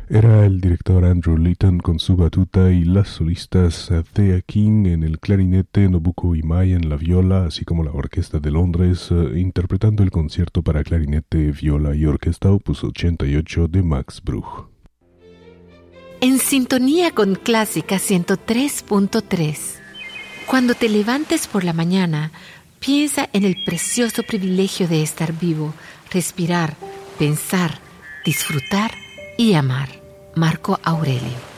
Era el director Andrew Litton con su batuta y las solistas Thea King en el clarinete, Nobuko Imai en la viola, así como la Orquesta de Londres, interpretando el concierto para clarinete, viola y orquesta opus 88 de Max Bruch. En sintonía con Clásica 103.3. Cuando te levantes por la mañana, piensa en el precioso privilegio de estar vivo, respirar, pensar, disfrutar y amar. Marco Aurelio.